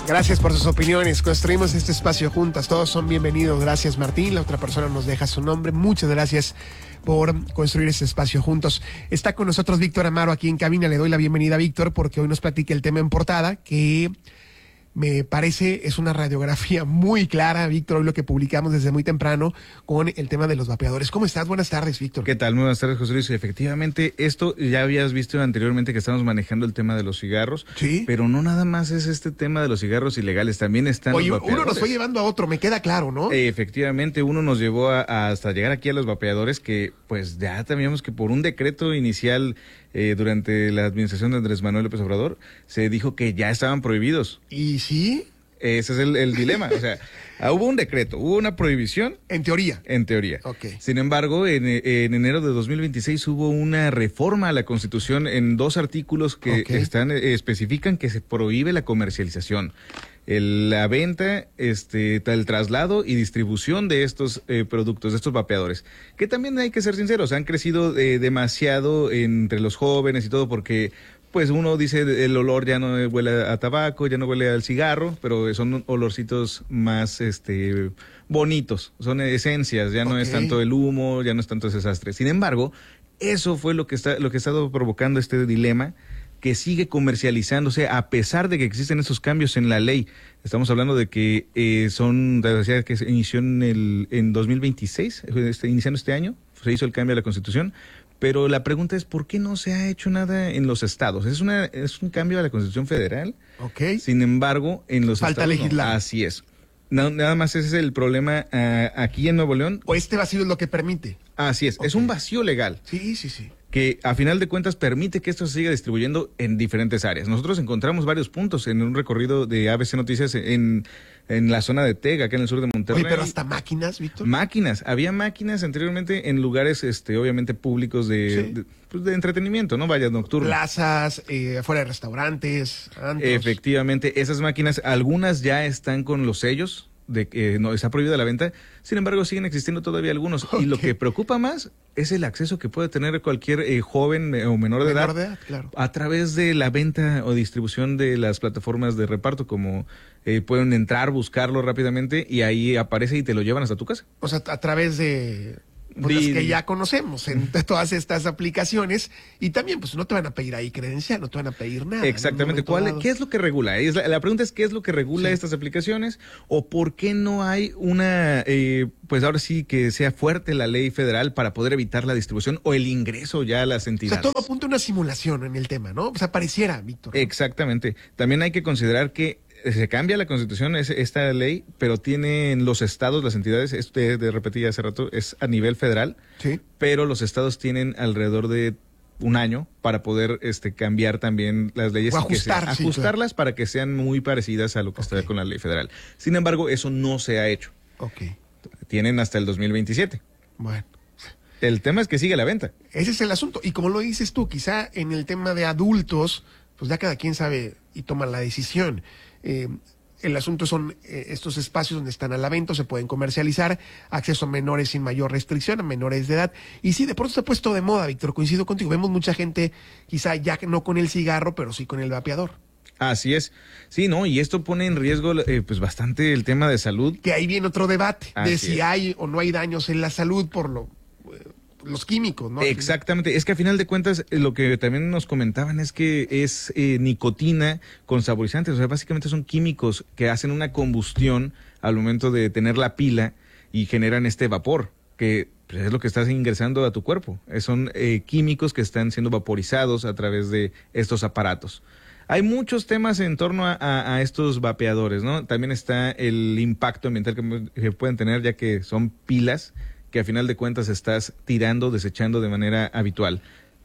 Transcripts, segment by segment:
Gracias por sus opiniones. Construimos este espacio juntas. Todos son bienvenidos. Gracias, Martín. La otra persona nos deja su nombre. Muchas gracias por construir este espacio juntos. Está con nosotros Víctor Amaro aquí en cabina. Le doy la bienvenida a Víctor porque hoy nos platica el tema en portada, que me parece es una radiografía muy clara, Víctor, hoy lo que publicamos desde muy temprano con el tema de los vapeadores. ¿Cómo estás? Buenas tardes, Víctor. ¿Qué tal? Muy buenas tardes, José Luis. Efectivamente, esto ya habías visto anteriormente que estamos manejando el tema de los cigarros. Sí. Pero no nada más es este tema de los cigarros ilegales, también están los vapeadores. Uno nos fue llevando a otro, me queda claro, ¿no? Efectivamente, uno nos llevó hasta llegar aquí a los vapeadores que pues ya teníamos que por un decreto inicial durante la administración de Andrés Manuel López Obrador se dijo que ya estaban prohibidos. ¿Y sí? Ese es el dilema. O sea, hubo un decreto, hubo una prohibición. En teoría. En teoría. Okay. Sin embargo, en enero de 2026 hubo una reforma a la Constitución en 2 artículos que especifican que se prohíbe la comercialización, la venta, el traslado y distribución de estos productos, de estos vapeadores, que también hay que ser sinceros, han crecido demasiado entre los jóvenes y todo porque pues uno dice el olor ya no huele a tabaco, ya no huele al cigarro, pero son olorcitos más bonitos, son esencias, ya no es tanto el humo, ya no es tanto ese desastre. Sin embargo, eso fue lo que ha estado provocando este dilema, que sigue comercializándose a pesar de que existen esos cambios en la ley. Estamos hablando de que decía que se inició en 2026, iniciando este año, se hizo el cambio a la Constitución. Pero la pregunta es, ¿por qué no se ha hecho nada en los estados? Es un cambio a la Constitución Federal. Okay. Sin embargo, en los falta estados legislar. No. Así es. Nada más ese es el problema aquí en Nuevo León. ¿O vacío es lo que permite? Así es. Okay. Es un vacío legal. Sí. Que a final de cuentas permite que esto se siga distribuyendo en diferentes áreas. Nosotros encontramos varios puntos en un recorrido de ABC Noticias en la zona de Tega, acá en el sur de Monterrey. Oye, pero hasta máquinas, Víctor. Máquinas. Había máquinas anteriormente en lugares, obviamente públicos de entretenimiento, ¿no? Vaya, nocturno. Plazas, afuera de restaurantes, antros. Efectivamente, esas máquinas, algunas ya están con los sellos de que no está prohibida la venta, sin embargo siguen existiendo todavía algunos. Okay. Y lo que preocupa más es el acceso que puede tener cualquier joven o menor de edad, claro, a través de la venta o distribución de las plataformas de reparto, como pueden entrar, buscarlo rápidamente y ahí aparece y te lo llevan hasta tu casa. O sea, a través de las que ya conocemos en todas estas aplicaciones, y también pues no te van a pedir ahí credencial, no te van a pedir nada. Exactamente. ¿Qué es lo que regula? La pregunta es, ¿qué es lo que regula estas aplicaciones? ¿O por qué no hay una, pues ahora sí que sea fuerte la ley federal para poder evitar la distribución o el ingreso ya a las entidades? O sea, todo apunta a una simulación en el tema, ¿no? O sea, pareciera, Víctor. Exactamente. También hay que considerar que se cambia la Constitución, esta ley, pero tienen los estados, las entidades, de repetí hace rato, es a nivel federal, sí, pero los estados tienen alrededor de un año para poder cambiar también las leyes, o ajustarlas para que sean muy parecidas a lo que está con la ley federal. Sin embargo, eso no se ha hecho. Tienen hasta el 2027. Bueno. El tema es que sigue la venta. Ese es el asunto. Y como lo dices tú, quizá en el tema de adultos, pues ya cada quien sabe y toma la decisión. El asunto son estos espacios donde están a la venta, se pueden comercializar, acceso a menores sin mayor restricción, a menores de edad. Y sí, de pronto se ha puesto de moda, Víctor, coincido contigo. Vemos mucha gente, quizá ya no con el cigarro, pero sí con el vapeador. Así es. Sí, ¿no? Y esto pone en riesgo pues bastante el tema de salud. Que ahí viene otro debate, de si hay o no hay daños en la salud por los químicos, ¿no? Exactamente, es que a final de cuentas lo que también nos comentaban es que es nicotina con saborizantes, o sea, básicamente son químicos que hacen una combustión al momento de tener la pila y generan este vapor, que pues, es lo que estás ingresando a tu cuerpo. Son químicos que están siendo vaporizados a través de estos aparatos. Hay muchos temas en torno a estos vapeadores, ¿no? También está el impacto ambiental que pueden tener, ya que son pilas que a final de cuentas estás desechando de manera habitual.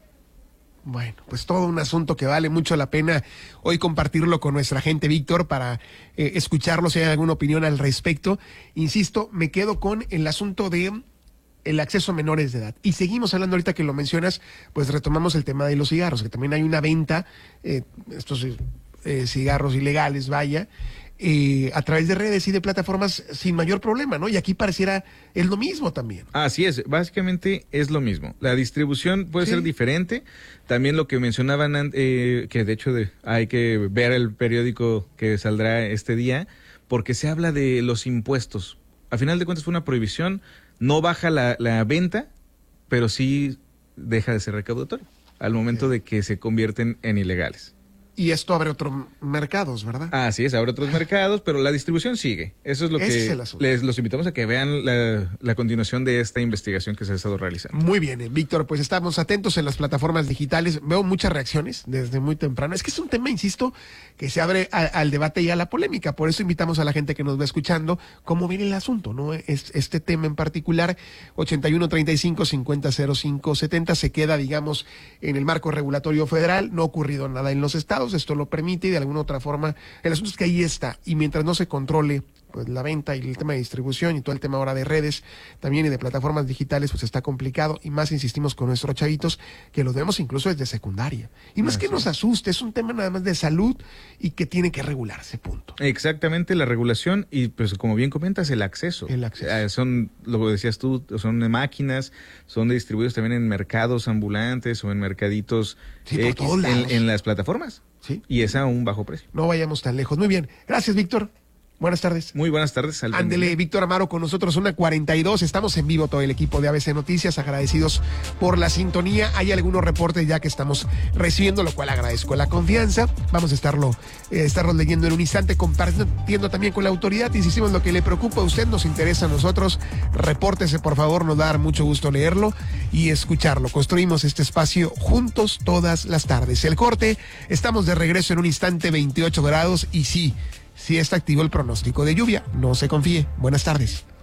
Bueno, pues todo un asunto que vale mucho la pena hoy compartirlo con nuestra gente, Víctor, para escucharlo si hay alguna opinión al respecto. Insisto, me quedo con el asunto de el acceso a menores de edad. Y seguimos hablando ahorita que lo mencionas, pues retomamos el tema de los cigarros, que también hay una venta, estos cigarros ilegales, vaya, a través de redes y de plataformas sin mayor problema, ¿no? Y aquí pareciera es lo mismo también. Así es, básicamente es lo mismo. La distribución puede ser diferente. También lo que mencionaban, que de hecho hay que ver el periódico que saldrá este día, porque se habla de los impuestos. A final de cuentas fue una prohibición, no baja la venta, pero sí deja de ser recaudatorio al momento de que se convierten en ilegales. Y esto abre otros mercados, ¿verdad? Así es, abre otros mercados, pero la distribución sigue. Eso es lo que los invitamos a que vean la continuación de esta investigación que se ha estado realizando. Muy bien, Víctor, pues estamos atentos en las plataformas digitales. Veo muchas reacciones desde muy temprano. Es que es un tema, insisto, que se abre al debate y a la polémica. Por eso invitamos a la gente que nos va escuchando cómo viene el asunto, ¿no? Este tema en particular, 8135-500570, se queda, digamos, en el marco regulatorio federal. No ha ocurrido nada en los estados. Esto lo permite y de alguna otra forma el asunto es que ahí está, y mientras no se controle pues la venta y el tema de distribución y todo el tema ahora de redes también y de plataformas digitales, pues está complicado, y más insistimos con nuestros chavitos que los vemos incluso desde secundaria, y no es que nos asuste, es un tema nada más de salud y que tiene que regularse, punto. Exactamente, la regulación y pues como bien comentas, el acceso. Son, lo decías tú, son de máquinas, son distribuidos también en mercados ambulantes o en mercaditos en las plataformas. Sí. Y es a un bajo precio. No vayamos tan lejos. Muy bien. Gracias, Víctor. Buenas tardes. Muy buenas tardes. Ándele, Víctor Amaro con nosotros, 1:42. Estamos en vivo todo el equipo de ABC Noticias, agradecidos por la sintonía. Hay algunos reportes ya que estamos recibiendo, lo cual agradezco la confianza. Vamos a estarlos leyendo en un instante, compartiendo también con la autoridad. Insistimos, lo que le preocupa a usted nos interesa a nosotros. Repórtese, por favor, nos da mucho gusto leerlo y escucharlo. Construimos este espacio juntos todas las tardes. El corte, estamos de regreso en un instante, 28 grados y sí está activo el pronóstico de lluvia. No se confíe. Buenas tardes.